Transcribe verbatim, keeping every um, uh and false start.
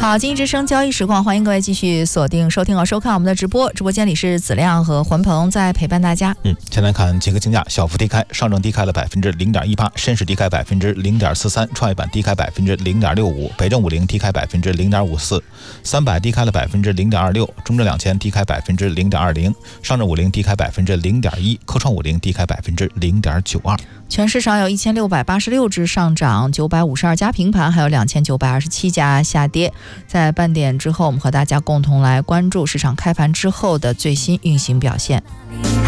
好，经济之声交易实况，欢迎各位继续锁定收听和收看我们的直播。直播间里是子亮和环鹏在陪伴大家。 嗯，先来看几个竞价，小幅低开，上证低开了百分之零点一八，深市低开百分之零点四三，创业板低开百分之零点六五，北证五零低开百分之零点五四，三百低开了百分之零点二六，中证两千低开百分之零点二零，上证五零低开百分之零点一，科创五零低开百分之零点九二。 全市场有一千六百八十六只上涨，九百五十二家平盘，还有两千九百二十七家下跌。在半点之后，我们和大家共同来关注市场开盘之后的最新运行表现。